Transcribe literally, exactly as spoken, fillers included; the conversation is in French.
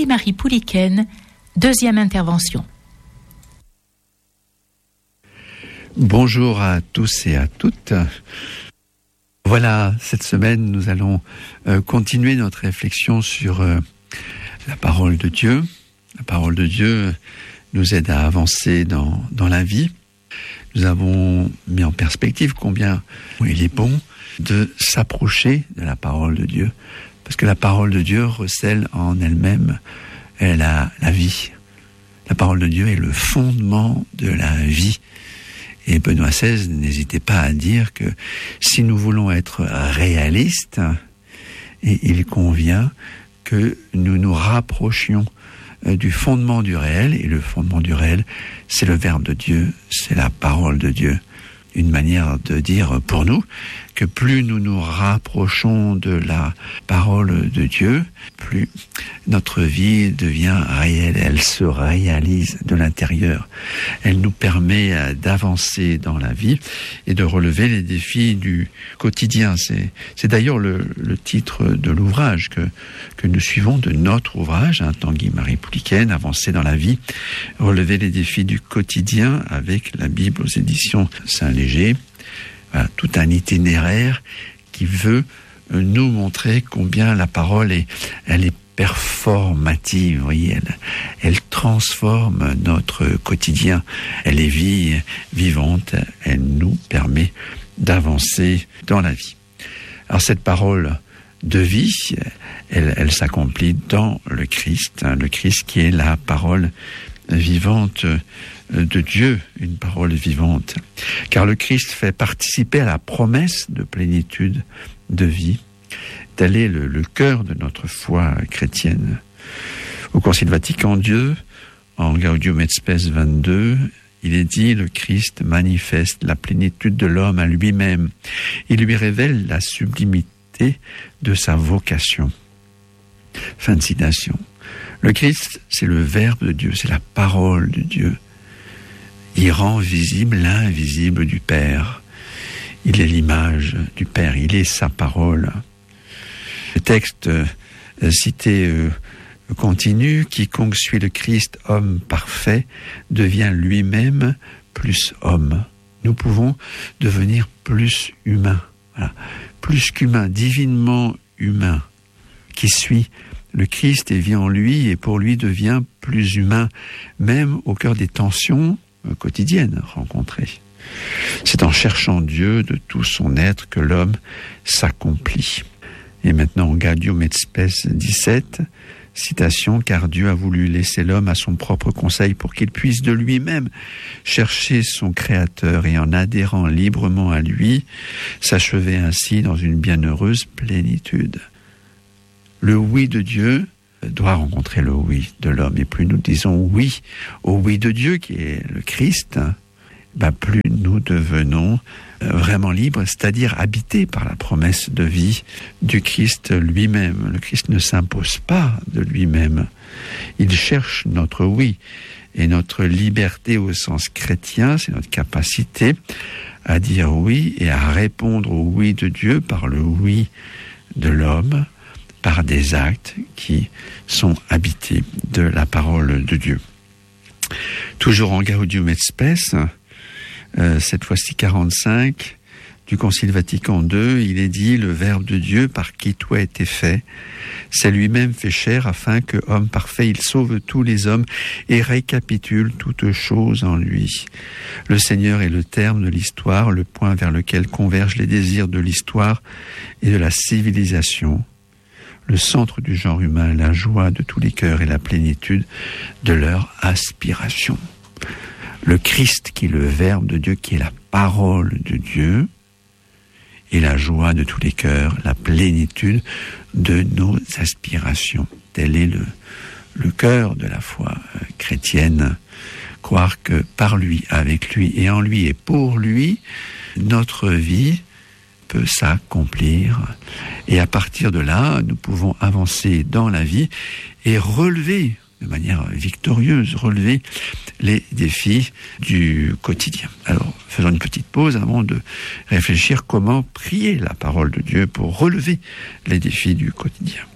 Tanguy-Marie Pouliken, deuxième intervention. Bonjour à tous et à toutes. Voilà, cette semaine, nous allons euh, continuer notre réflexion sur euh, la parole de Dieu. La parole de Dieu nous aide à avancer dans, dans la vie. Nous avons mis en perspective combien il est bon de s'approcher de la parole de Dieu, parce que la parole de Dieu recèle en elle-même la, la vie. La parole de Dieu est le fondement de la vie. Et Benoît seize n'hésitait pas à dire que si nous voulons être réalistes, et il convient que nous nous rapprochions du fondement du réel, et le fondement du réel, c'est le Verbe de Dieu, c'est la parole de Dieu. Une manière de dire pour nous que plus nous nous rapprochons de la parole de Dieu, plus notre vie devient réelle, elle se réalise de l'intérieur. Elle nous permet d'avancer dans la vie et de relever les défis du quotidien. C'est, c'est d'ailleurs le, le titre de l'ouvrage que, que nous suivons, de notre ouvrage, hein, Tanguy-Marie Pouliken, Avancer dans la vie, relever les défis du quotidien avec la Bible aux éditions Saint-Léger. Voilà, tout un itinéraire qui veut nous montrer combien la parole est, elle est performative, vous voyez, elle, elle transforme notre quotidien, elle est vie, vivante, elle nous permet d'avancer dans la vie. Alors cette parole de vie, elle, elle s'accomplit dans le Christ, hein, le Christ qui est la parole vivante de Dieu, une parole vivante. Car le Christ fait participer à la promesse de plénitude de vie. Tel est le, le cœur de notre foi chrétienne. Au Concile Vatican deux, en Gaudium et Spes vingt-deux, il est dit, le Christ manifeste la plénitude de l'homme à lui-même. Il lui révèle la sublimité de sa vocation. Fin de citation. Le Christ, c'est le Verbe de Dieu, c'est la parole de Dieu. Il rend visible l'invisible du Père. Il est l'image du Père, il est sa parole. Le texte euh, cité euh, continue, quiconque suit le Christ, homme parfait, devient lui-même plus homme. Nous pouvons devenir plus humains, voilà. Plus qu'humains, divinement humain, qui suit le Christ et vit en lui et pour lui devient plus humain, même au cœur des tensions quotidiennes rencontrées. C'est en cherchant Dieu de tout son être que l'homme s'accomplit. Et maintenant, Gaudium et Spes dix-sept, citation, car Dieu a voulu laisser l'homme à son propre conseil pour qu'il puisse de lui-même chercher son Créateur et en adhérant librement à lui, s'achever ainsi dans une bienheureuse plénitude. Le oui de Dieu doit rencontrer le oui de l'homme. Et plus nous disons oui au oui de Dieu, qui est le Christ, ben plus nous devenons vraiment libres, c'est-à-dire habités par la promesse de vie du Christ lui-même. Le Christ ne s'impose pas de lui-même. Il cherche notre oui. Et notre liberté au sens chrétien, c'est notre capacité à dire oui et à répondre au oui de Dieu par le oui de l'homme, par des actes qui sont habités de la parole de Dieu. Toujours en Gaudium et Spes, euh, cette fois-ci quarante-cinq, du Concile Vatican deux, il est dit, le Verbe de Dieu par qui tout a été fait, c'est lui-même fait chair afin que, homme parfait, il sauve tous les hommes et récapitule toutes choses en lui. Le Seigneur est le terme de l'histoire, le point vers lequel convergent les désirs de l'histoire et de la civilisation. Le centre du genre humain, la joie de tous les cœurs et la plénitude de leur aspiration. Le Christ qui est le Verbe de Dieu, qui est la parole de Dieu, et la joie de tous les cœurs, la plénitude de nos aspirations. Tel est le, le cœur de la foi chrétienne. Croire que par lui, avec lui et en lui et pour lui, notre vie peut s'accomplir. Et à partir de là, nous pouvons avancer dans la vie et relever, de manière victorieuse, relever les défis du quotidien. Alors, faisons une petite pause avant de réfléchir comment prier la parole de Dieu pour relever les défis du quotidien.